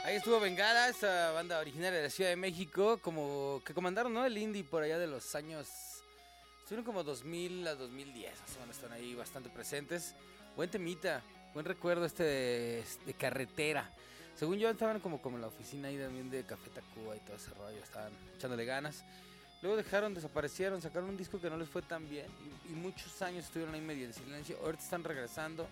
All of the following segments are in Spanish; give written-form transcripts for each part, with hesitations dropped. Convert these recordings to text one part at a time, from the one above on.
Ahí estuvo Bengala, esa banda originaria de la Ciudad de México, como que comandaron, ¿no? El indie por allá de los años... Estuvieron como 2000 a 2010, más o menos, están ahí bastante presentes. Buen temita, buen recuerdo de carretera. Según yo estaban como en la oficina ahí también de Café Tacuba y todo ese rollo, estaban echándole ganas. Luego desaparecieron, sacaron un disco que no les fue tan bien y muchos años estuvieron ahí medio en silencio. Ahorita están regresando.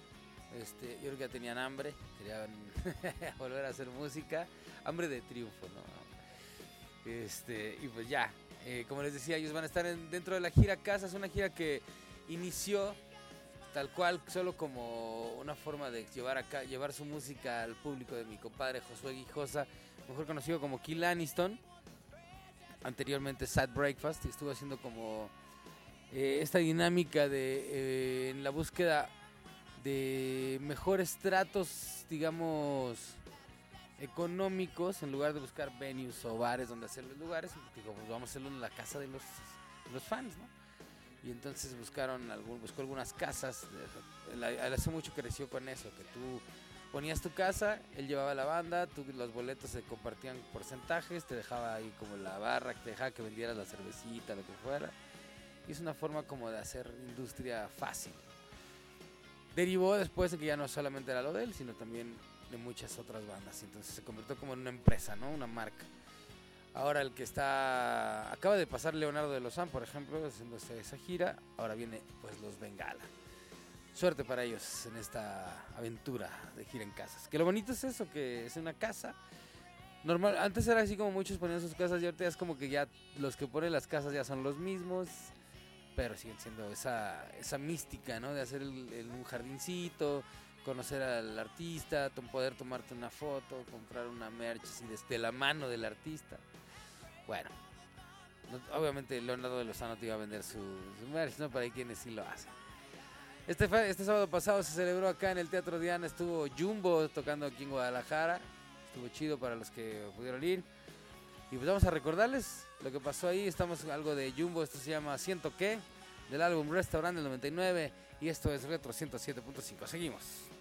Yo creo que ya tenían hambre, querían volver a hacer música, hambre de triunfo, ¿no? Y pues ya, como les decía, ellos van a estar dentro de la gira Casa. Es una gira que inició tal cual, solo como una forma de llevar su música al público de mi compadre Josué Guijosa, mejor conocido como Kill Aniston, anteriormente Sad Breakfast, y estuvo haciendo como esta dinámica de en la búsqueda de mejores tratos, digamos, económicos, en lugar de buscar venues o bares donde hacer los lugares. Digo, pues vamos a hacerlo en la casa de los fans, ¿no? Y entonces buscó algunas casas. Él hace mucho creció con eso, que tú ponías tu casa, él llevaba la banda, los boletos se compartían porcentajes, te dejaba ahí como la barra, te dejaba que vendieras la cervecita, lo que fuera. Y es una forma como de hacer industria fácil. Derivó después de que ya no solamente era lo de él, sino también de muchas otras bandas. Entonces se convirtió como en una empresa, ¿no? Una marca. Ahora acaba de pasar Leonardo de Lozán, por ejemplo, haciéndose esa gira. Ahora viene pues los Bengala. Suerte para ellos en esta aventura de gira en casas. Que lo bonito es eso, que es una casa normal. Antes era así como muchos ponían sus casas y ahorita es como que ya los que ponen las casas ya son los mismos. Pero siguen siendo esa mística, ¿no? De hacer un jardincito, conocer al artista, poder tomarte una foto, comprar una merch así desde la mano del artista. Bueno, obviamente Leonardo de Lozano te iba a vender su merch, ¿no? Para ahí quienes sí lo hacen. Este sábado pasado se celebró acá en el Teatro Diana, estuvo Jumbo tocando aquí en Guadalajara. Estuvo chido para los que pudieron ir. Y pues vamos a recordarles lo que pasó ahí. Estamos algo de Jumbo, esto se llama Siento Que, del álbum Restaurant del 99. Y esto es Retro 107.5. Seguimos.